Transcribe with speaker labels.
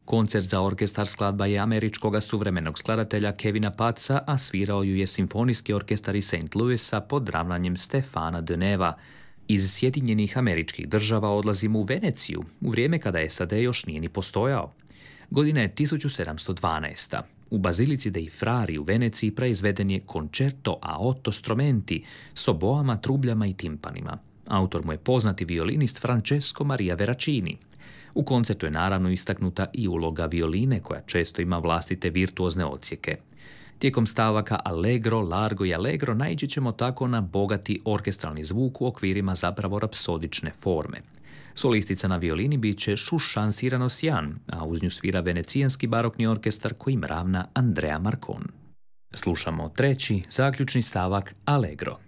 Speaker 1: Koncert za orkestar skladba je američkog suvremenog skladatelja Kevina Patsa, a svirao ju je simfonijski orkestar iz St. Louisa pod ravnanjem Stefana Deneva. Iz Sjedinjenih Američkih Država odlazimo u Veneciju, u vrijeme kada SAD još nije ni postojao. Godina je 1712. U Bazilici dei Frari u Veneciji proizveden je Concerto a otto stromenti s oboama, trubljama i timpanima. Autor mu je poznati violinist Francesco Maria Veracini. U koncertu je naravno istaknuta i uloga violine, koja često ima vlastite virtuozne odsjeke. Tijekom stavaka Allegro, Largo i Allegro naići ćemo tako na bogati orkestralni zvuk u okvirima zapravo rapsodične forme. Solistica na violini bit će Šušan Siranosjan, a uz nju svira venecijanski barokni orkestar kojim ravna Andrea Marcon. Slušamo treći, zaključni stavak Allegro.